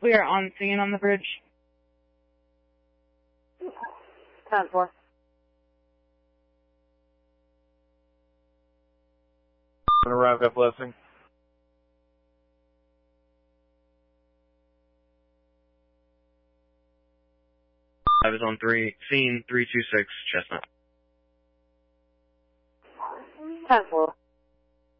We are on scene on the bridge. 10-4. Arrived at Blessing. I was on scene 326 Chestnut. 10-4.